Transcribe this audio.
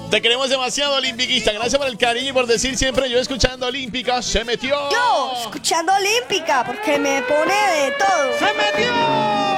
Te queremos demasiado, Olímpica. Gracias por el cariño y por decir siempre yo escuchando Olímpica. Se metió. Yo escuchando Olímpica porque me pone de todo. ¡Se metió!